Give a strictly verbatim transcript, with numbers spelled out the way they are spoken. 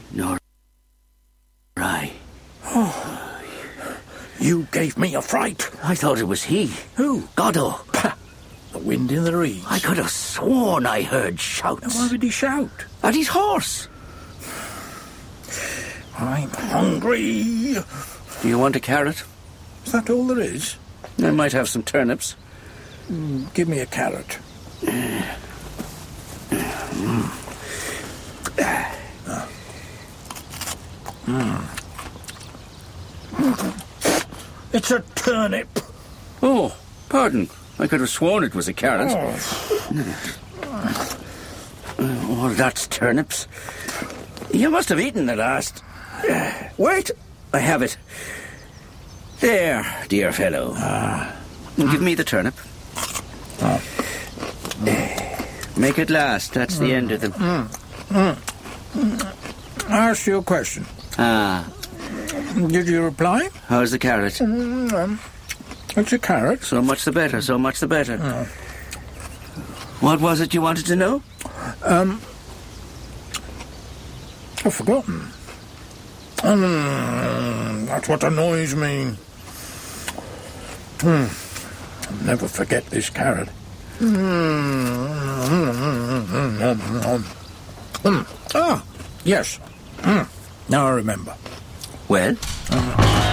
nor I. Oh, you gave me a fright. I thought it was he. Who? Goddo. Pah, the wind in the reeds. I could have sworn I heard shouts. Why would he shout? At his horse. I'm hungry. Do you want a carrot? Is that all there is? I might have some turnips. Mm, give me a carrot. Mm. Mm. It's a turnip. Oh, pardon. I could have sworn it was a carrot. Oh, oh that's turnips. You must have eaten the last. Wait, I have it. There, dear fellow. Ah. Give me the turnip. Oh. Make it last. That's the end of them. Mm. Mm. Mm. I asked you a question. Ah. Did you reply? How's the carrot? Mm, um, it's a carrot. So much the better, so much the better. Oh. What was it you wanted to know? Um, I've forgotten. Um, that's what annoys me. Hmm. I'll never forget this carrot. Mm. Ah, yes. Mm. Now I remember. Well? Uh,